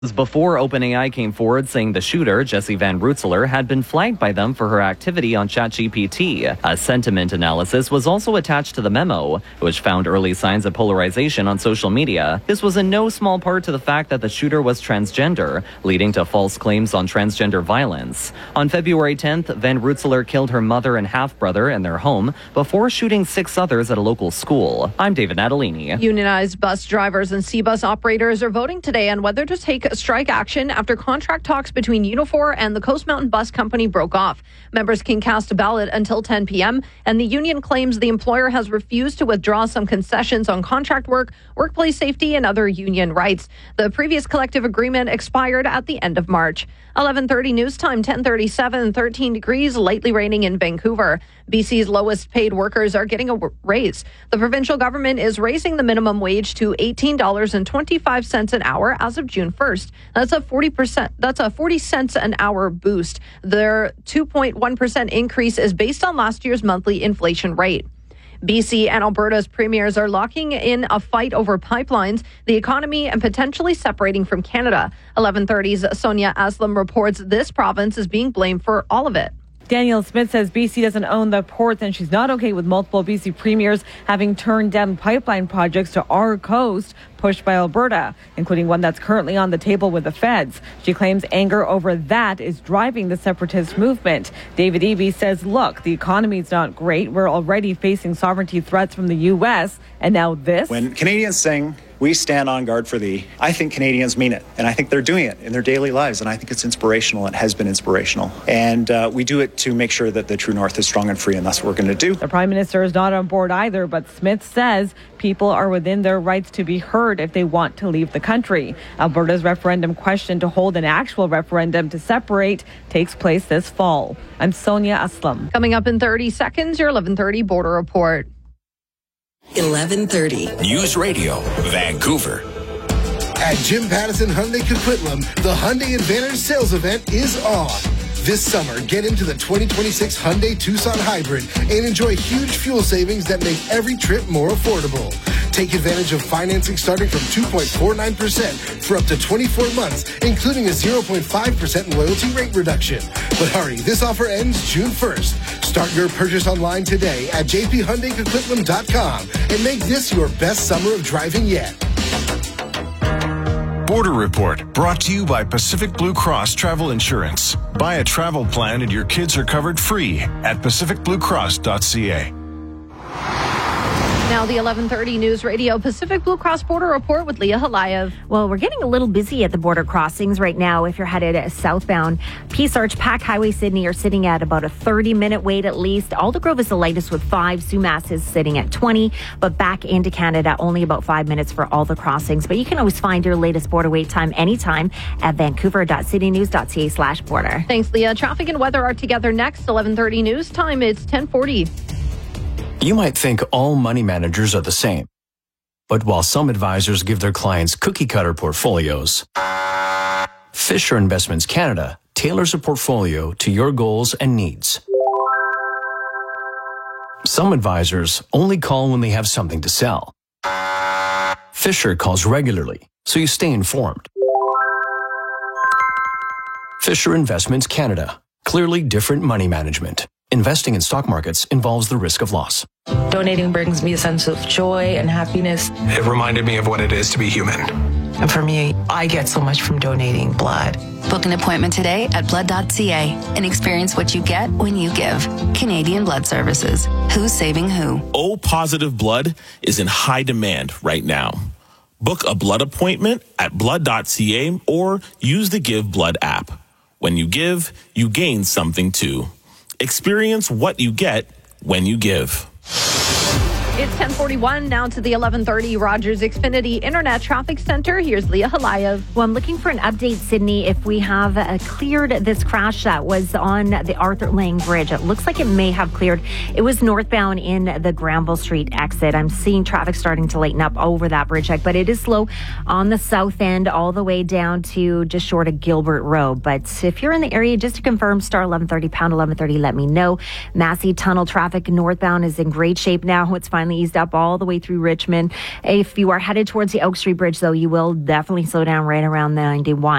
Before OpenAI came forward saying the shooter, Jesse Van Rutzler, had been flagged by them for her activity on ChatGPT. A sentiment analysis was also attached to the memo, which found early signs of polarization on social media. This was in no small part to the fact that the shooter was transgender, leading to false claims on transgender violence. On February 10th, Van Rutzler killed her mother and half-brother in their home before shooting 6 others at a local school. I'm David Natalini. Unionized bus drivers and C-bus operators are voting today on whether to take strike action after contract talks between Unifor and the Coast Mountain Bus Company broke off. Members can cast a ballot until 10 p.m., and the union claims the employer has refused to withdraw some concessions on contract work, workplace safety, and other union rights. The previous collective agreement expired at the end of March. 11:30 news time, 10:37, 13 degrees, lightly raining in Vancouver. BC's lowest paid workers are getting a raise. The provincial government is raising the minimum wage to $18.25 an hour as of June 1st. That's a 40 cents an hour boost. Their 2.1% increase is based on last year's monthly inflation rate. BC and Alberta's premiers are locking in a fight over pipelines, the economy, and potentially separating from Canada. 11:30's Sonia Aslam reports this province is being blamed for all of it. Danielle Smith says BC doesn't own the ports, and she's not okay with multiple BC premiers having turned down pipeline projects to our coast pushed by Alberta, including one that's currently on the table with the feds. She claims anger over that is driving the separatist movement. David Eby says, look, the economy's not great. We're already facing sovereignty threats from the U.S., and now this. When Canadians sing, we stand on guard for thee, I think Canadians mean it. And I think they're doing it in their daily lives. And I think it's inspirational. It has been inspirational. And we do it to make sure that the true north is strong and free. And that's what we're going to do. The Prime Minister is not on board either. But Smith says people are within their rights to be heard if they want to leave the country. Alberta's referendum question to hold an actual referendum to separate takes place this fall. I'm Sonia Aslam. Coming up in 30 seconds, your 11:30 Border Report. 11:30 News Radio, Vancouver. At Jim Pattison Hyundai Coquitlam, the Hyundai Advantage sales event is on. This summer, get into the 2026 Hyundai Tucson Hybrid and enjoy huge fuel savings that make every trip more affordable. Take advantage of financing starting from 2.49% for up to 24 months, including a 0.5% loyalty rate reduction. But hurry, this offer ends June 1st. Start your purchase online today at jphyundaicoquitlam.com and make this your best summer of driving yet. Border Report, brought to you by Pacific Blue Cross Travel Insurance. Buy a travel plan and your kids are covered free at pacificbluecross.ca. Now the 11:30 News Radio Pacific Blue Cross Border Report with Leah Halayev. Well, we're getting a little busy at the border crossings right now if you're headed southbound. Peace Arch, Pack Highway, Sydney are sitting at about a 30-minute wait at least. Aldergrove is the lightest with 5. Sumas is sitting at 20. But back into Canada, only about 5 minutes for all the crossings. But you can always find your latest border wait time anytime at vancouver.citynews.ca/border. Thanks, Leah. Traffic and weather are together next. 11:30 News Time. It's 10:40. You might think all money managers are the same. But while some advisors give their clients cookie-cutter portfolios, Fisher Investments Canada tailors a portfolio to your goals and needs. Some advisors only call when they have something to sell. Fisher calls regularly, so you stay informed. Fisher Investments Canada. Clearly different money management. Investing in stock markets involves the risk of loss. Donating brings me a sense of joy and happiness. It reminded me of what it is to be human. And for me, I get so much from donating blood. Book an appointment today at blood.ca and experience what you get when you give. Canadian Blood Services. Who's saving who? O positive blood is in high demand right now. Book a blood appointment at blood.ca or use the Give Blood app. When you give, you gain something too. Experience what you get when you give. It's 10:41 now to the 11:30 Rogers Xfinity Internet Traffic Center. Here's Leah Halayev. Well, I'm looking for an update, Sydney, if we have cleared this crash that was on the Arthur Lang Bridge. It looks like it may have cleared. It was northbound in the Granville Street exit. I'm seeing traffic starting to lighten up over that bridge, but it is slow on the south end all the way down to just short of Gilbert Road. But if you're in the area, just to confirm, *1130, #1130, let me know. Massey Tunnel traffic northbound is in great shape now. It's fine finally eased up all the way through Richmond. If you are headed towards the Oak Street Bridge, though, you will definitely slow down right around 91.